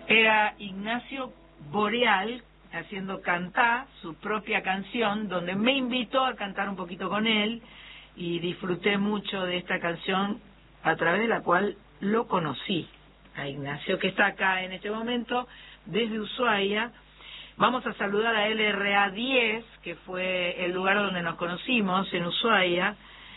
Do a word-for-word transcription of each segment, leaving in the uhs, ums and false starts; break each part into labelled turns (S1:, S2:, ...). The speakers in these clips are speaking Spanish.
S1: Era Ignacio Boreal haciendo Cantá, su propia canción, donde me invitó a cantar un poquito con él y disfruté mucho de esta canción a través de la cual lo conocí a Ignacio, que está acá en este momento desde Ushuaia. Vamos a saludar a L R A diez, que fue el lugar donde nos conocimos, en Ushuaia.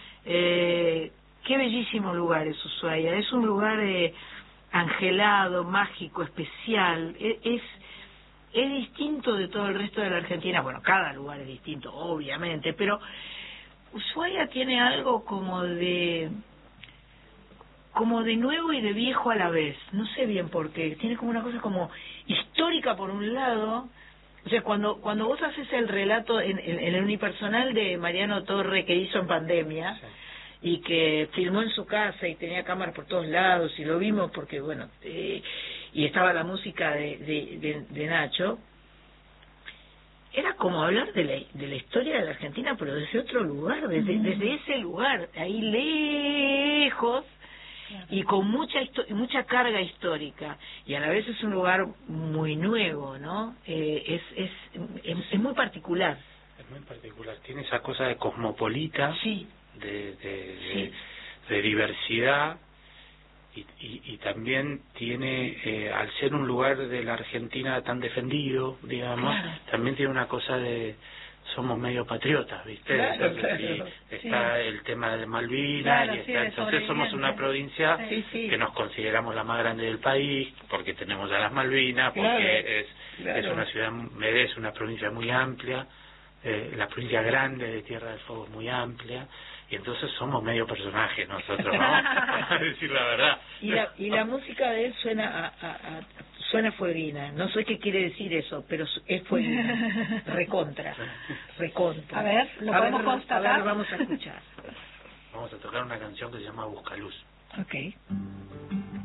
S1: Eh, qué bellísimo lugar es Ushuaia, es un lugar eh, angelado, mágico, especial, es, es es distinto de todo el resto de la Argentina. Bueno, cada lugar es distinto, obviamente, pero Ushuaia tiene algo como de como de nuevo y de viejo a la vez, no sé bien por qué, tiene como una cosa como histórica por un lado. O sea, cuando cuando vos haces el relato en, en, en el unipersonal de Mariano Torre que hizo en pandemia, sí, y que filmó en su casa y tenía cámaras por todos lados y lo vimos porque, bueno, eh, y estaba la música de, de, de, de Nacho, era como hablar de la, de la historia de la Argentina, pero desde otro lugar, desde, mm. desde ese lugar, ahí lejos, claro, y con mucha mucha carga histórica, y a la vez es un lugar muy nuevo, ¿no? Eh, es, es, es, es muy particular.
S2: Es muy particular, tiene esa cosa de cosmopolita,
S1: sí,
S2: de, de,
S1: sí,
S2: de, de diversidad, y, y, y también tiene, eh, al ser un lugar de la Argentina tan defendido, digamos, claro, también tiene una cosa de somos medio patriotas, ¿viste?
S1: Claro,
S2: entonces,
S1: claro,
S2: y está sí, el tema de Malvinas,
S1: claro,
S2: y está,
S1: sí,
S2: entonces somos una provincia
S1: sí, sí,
S2: que nos consideramos la más grande del país, porque tenemos a las Malvinas, porque
S1: claro,
S2: es,
S1: claro,
S2: es una ciudad, es una provincia muy amplia, eh, la provincia grande de Tierra del Fuego es muy amplia, y entonces somos medio personaje nosotros, ¿no? A decir la verdad.
S1: Y la, y la música de él suena a, a, a, suena fueguina, no sé qué quiere decir eso, pero es fueguina, recontra, recontra.
S3: A ver, ¿lo
S1: a
S3: podemos
S1: ver,
S3: constatar?
S1: A ver, vamos a escuchar.
S2: Vamos a tocar una canción que se llama Buscaluz.
S1: Okay.